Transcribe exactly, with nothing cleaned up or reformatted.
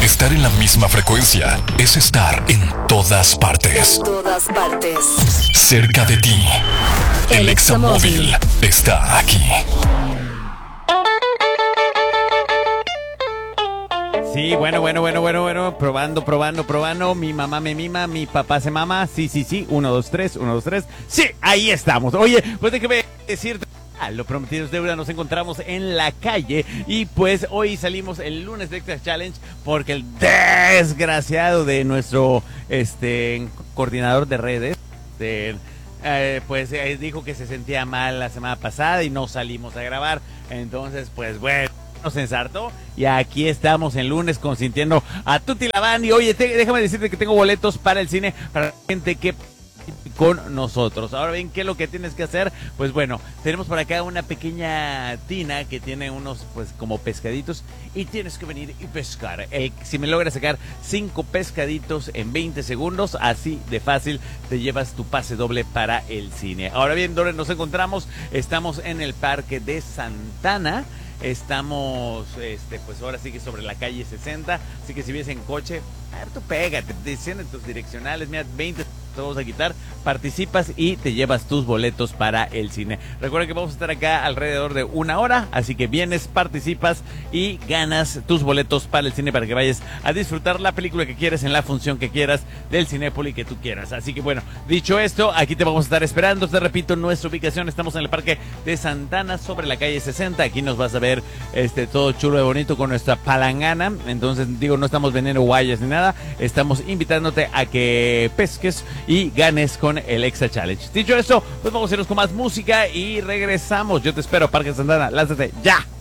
Estar en la misma frecuencia es estar en todas partes. En todas partes. Cerca de ti. El Examóvil está aquí. Sí, bueno, bueno, bueno, bueno, bueno, probando, probando, probando, mi mamá me mima, mi papá se mama, sí, sí, sí, uno, dos, tres, uno, dos, tres, sí, ahí estamos. Oye, pues déjame decirte, a lo prometido es deuda, nos encontramos en la calle y pues hoy salimos el lunes de Extra Challenge porque el desgraciado de nuestro, este, coordinador de redes, de... Eh, pues eh, dijo que se sentía mal la semana pasada y no salimos a grabar, entonces pues bueno, nos ensartó y aquí estamos el lunes consintiendo a Tuti la Band. Y oye, te, déjame decirte que tengo boletos para el cine para la gente que con nosotros. Ahora bien, ¿qué es lo que tienes que hacer? Pues bueno, tenemos por acá una pequeña tina que tiene unos pues como pescaditos y tienes que venir y pescar. El, si me logras sacar cinco pescaditos en veinte segundos, así de fácil te llevas tu pase doble para el cine. Ahora bien, ¿dónde nos encontramos? Estamos en el Parque de Santana. Estamos, este, pues ahora sí que sobre la calle sesenta, así que si vienes en coche, a ver, tú pégate, desciende tus direccionales, mira, veinte te vamos a quitar, participas y te llevas tus boletos para el cine. Recuerda que vamos a estar acá alrededor de una hora, así que vienes, participas y ganas tus boletos para el cine para que vayas a disfrutar la película que quieras en la función que quieras del Cinépolis que tú quieras. Así que bueno, dicho esto, aquí te vamos a estar esperando. Te repito, nuestra ubicación, estamos en el Parque de Santana sobre la calle sesenta. Aquí nos vas a ver este todo chulo y bonito con nuestra palangana. Entonces digo, no estamos vendiendo guayas ni nada, estamos invitándote a que pesques y ganes con el Extra Challenge. Dicho esto, pues vamos a irnos con más música y regresamos. Yo te espero, Parque Santana, lánzate ya.